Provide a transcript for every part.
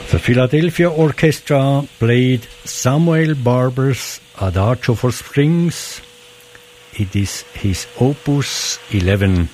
The Philadelphia Orchestra played Samuel Barber's Adagio for Strings. It is his Opus 11.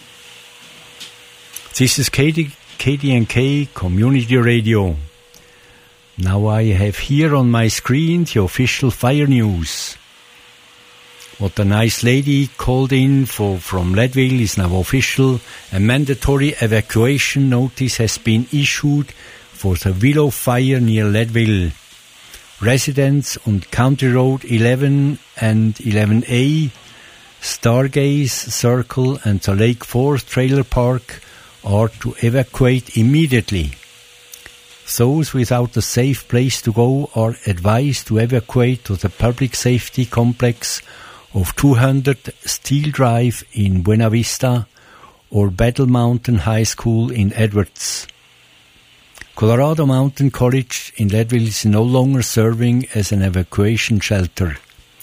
This is KDNK Community Radio. Now I have here on my screen the official fire news. What the nice lady called in from Leadville is now official. A mandatory evacuation notice has been issued for the Willow Fire near Leadville. Residents on County Road 11 and 11A, Stargaze Circle and the Lake Forest Trailer Park are to evacuate immediately. Those without a safe place to go are advised to evacuate to the public safety complex of 200 Steel Drive in Buena Vista or Battle Mountain High School in Edwards. Colorado Mountain College in Leadville is no longer serving as an evacuation shelter.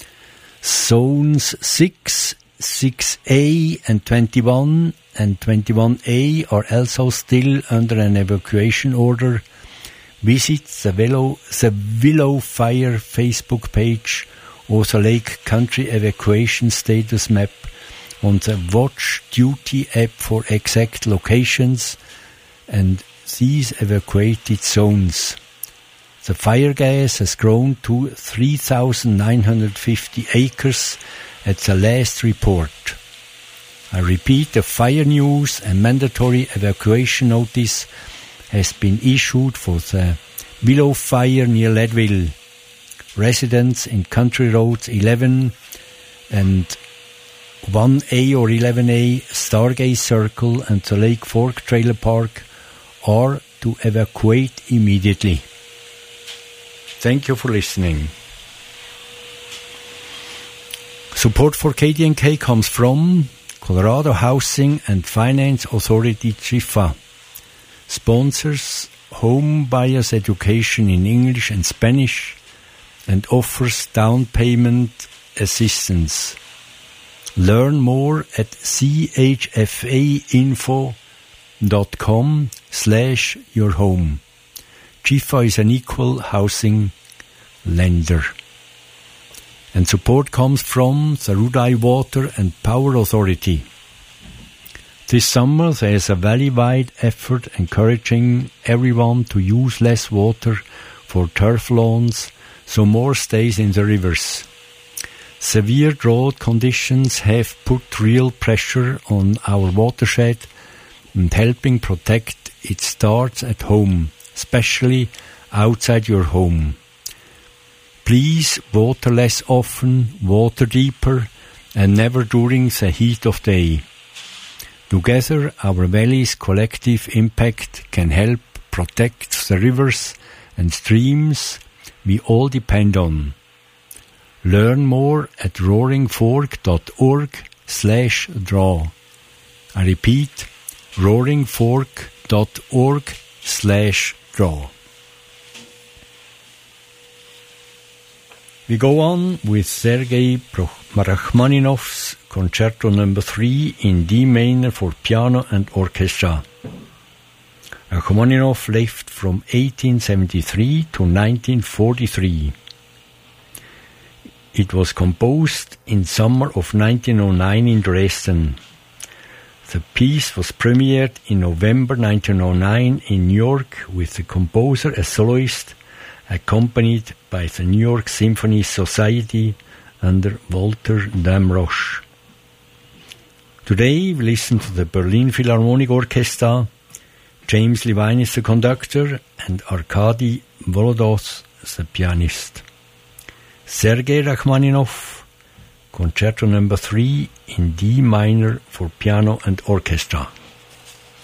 Zones 6, 6A and 21 and 21A are also still under an evacuation order. Visit the Willow Fire Facebook page or the Lake Country Evacuation Status Map on the Watch Duty app for exact locations and these evacuated zones. The fire gas has grown to 3,950 acres at the last report. I repeat, the fire news and mandatory evacuation notice has been issued for the Willow Fire near Leadville. Residents in Country Roads 11 and 1A or 11A, Stargaze Circle and the Lake Fork Trailer Park are to evacuate immediately. Thank you for listening. Support for KDNK comes from Colorado Housing and Finance Authority CHIFA. Sponsors home buyers education in English and Spanish and offers down payment assistance. Learn more at chfainfo.com/yourhome. CHIFA is an equal housing lender. And support comes from the Rudai Water and Power Authority. This summer there is a valley-wide effort encouraging everyone to use less water for turf lawns so more stays in the rivers. Severe drought conditions have put real pressure on our watershed and helping protect it starts at home, especially outside your home. Please water less often, water deeper, and never during the heat of day. Together, our valley's collective impact can help protect the rivers and streams we all depend on. Learn more at roaringfork.org/draw. I repeat, roaringfork.org/draw. We go on with Sergei Rachmaninoff's Concerto No. 3 in D minor for piano and orchestra. Rachmaninoff lived from 1873 to 1943. It was composed in summer of 1909 in Dresden. The piece was premiered in November 1909 in New York with the composer as soloist, accompanied by the New York Symphony Society under Walter Damrosch. Today we listen to the Berlin Philharmonic Orchestra, James Levine is the conductor, and Arkady Volodos the pianist. Sergei Rachmaninoff, Concerto No. 3 in D minor for piano and orchestra.